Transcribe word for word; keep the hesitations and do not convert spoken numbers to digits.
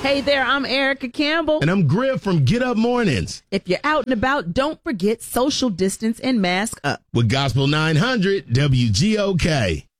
Hey there, I'm Erica Campbell. And I'm Griff from Get Up Mornings. If you're out and about, don't forget social distance and mask up. With Gospel nine hundred W G O K.